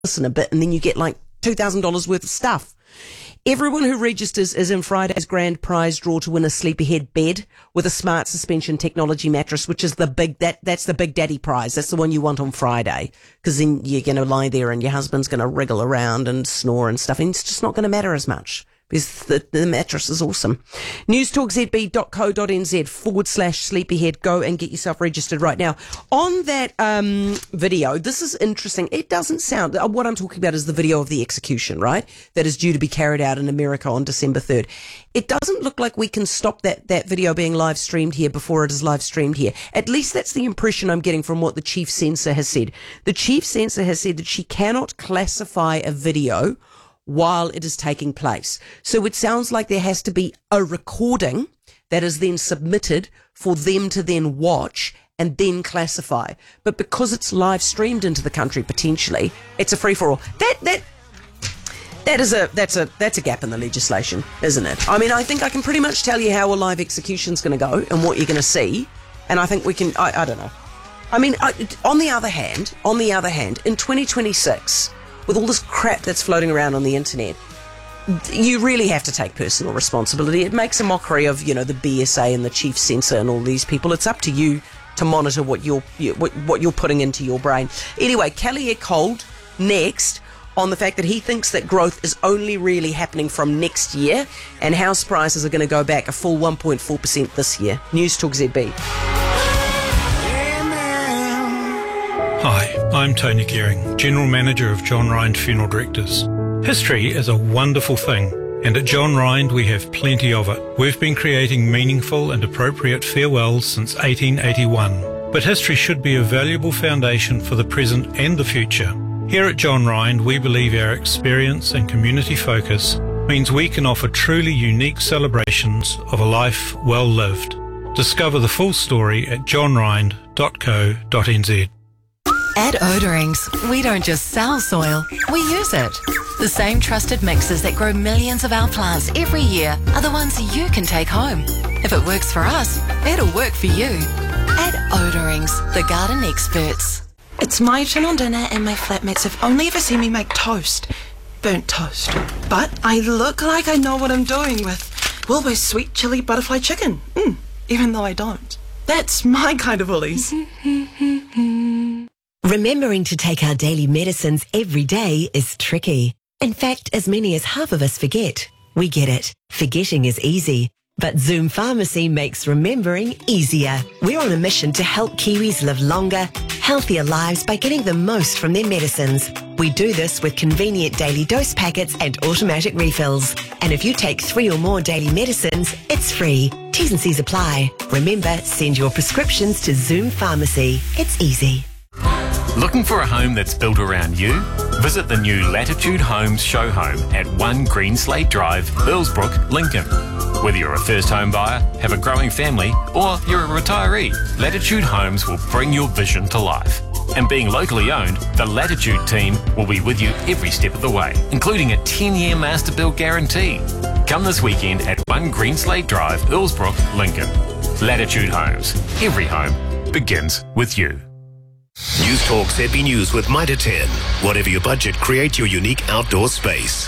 in a bit, and then you get like $2,000 worth of stuff. Everyone who registers is in Friday's grand prize draw to win a Sleepyhead bed with a smart suspension technology mattress, which is that's the big daddy prize. That's the one you want on Friday, because then you're going to lie there and your husband's going to wriggle around and snore and stuff, and it's just not going to matter as much because the mattress is awesome. newstalkzb.co.nz/sleepyhead. Go and get yourself registered right now. On that video, this is interesting. It doesn't sound, what I'm talking about is the video of the execution, right? That is due to be carried out in America on December 3rd. It doesn't look like we can stop that video being live streamed here before it is live streamed here. At least that's the impression I'm getting from what the chief censor has said. The chief censor has said that she cannot classify a video while it is taking place. So it sounds like there has to be a recording that is then submitted for them to then watch and then classify. But because it's live streamed into the country, potentially, it's a free-for-all. That's a gap in the legislation, isn't it? I mean, I think I can pretty much tell you how a live execution's going to go and what you're going to see. And I think we can, I don't know. I mean, on the other hand, in 2026, with all this crap that's floating around on the internet, you really have to take personal responsibility. It makes a mockery of, the BSA and the chief censor and all these people. It's up to you to monitor what you're putting into your brain. Anyway, Kelly Eckhold next on the fact that he thinks that growth is only really happening from next year, and house prices are going to go back a full 1.4% this year. News Talk ZB. Hi, I'm Tony Gearing, General Manager of John Rind Funeral Directors. History is a wonderful thing, and at John Rind we have plenty of it. We've been creating meaningful and appropriate farewells since 1881, but history should be a valuable foundation for the present and the future. Here at John Rind, we believe our experience and community focus means we can offer truly unique celebrations of a life well lived. Discover the full story at johnrind.co.nz. At Odorings, we don't just sell soil, we use it. The same trusted mixes that grow millions of our plants every year are the ones you can take home. If it works for us, it'll work for you. At Odorings, the garden experts. It's my turn on dinner and my flatmates have only ever seen me make toast. Burnt toast. But I look like I know what I'm doing with Wilbur's sweet chili butterfly chicken. Even though I don't. That's my kind of Woolies. Remembering to take our daily medicines every day is tricky. In fact, as many as half of us forget. We get it. Forgetting is easy. But Zoom Pharmacy makes remembering easier. We're on a mission to help Kiwis live longer, healthier lives by getting the most from their medicines. We do this with convenient daily dose packets and automatic refills. And if you take 3 or more daily medicines, it's free. T's and C's apply. Remember, send your prescriptions to Zoom Pharmacy. It's easy. Looking for a home that's built around you? Visit the new Latitude Homes show home at 1 Green Slate Drive, Earlsbrook, Lincoln. Whether you're a first home buyer, have a growing family, or you're a retiree, Latitude Homes will bring your vision to life. And being locally owned, the Latitude team will be with you every step of the way, including a 10-year master build guarantee. Come this weekend at 1 Green Slate Drive, Earlsbrook, Lincoln. Latitude Homes. Every home begins with you. News Talk ZB News with Mitre 10. Whatever your budget, create your unique outdoor space.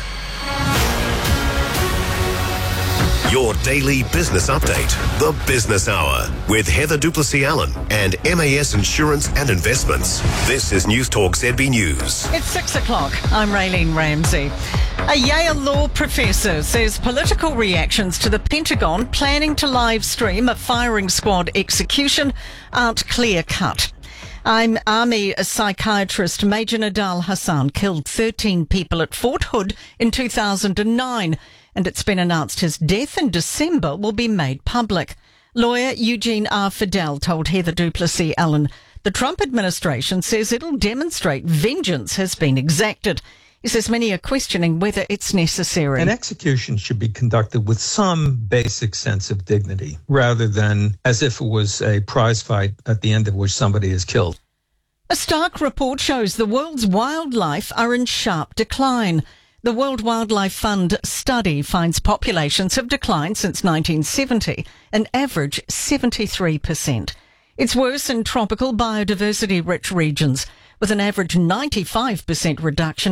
Your daily business update, The Business Hour, with Heather Duplessis-Allen and MAS Insurance and Investments. This is News Talk ZB News. It's 6 o'clock. I'm Raylene Ramsey. A Yale law professor says political reactions to the Pentagon planning to live stream a firing squad execution aren't clear-cut. I'm Army psychiatrist Major Nadal Hassan killed 13 people at Fort Hood in 2009, and it's been announced his death in December will be made public. Lawyer Eugene R. Fidel told Heather Duplessis-Allen the Trump administration says it'll demonstrate vengeance has been exacted. He says many are questioning whether it's necessary. An execution should be conducted with some basic sense of dignity, rather than as if it was a prize fight at the end of which somebody is killed. A stark report shows the world's wildlife are in sharp decline. The World Wildlife Fund study finds populations have declined since 1970, an average 73%. It's worse in tropical biodiversity-rich regions, with an average 95% reduction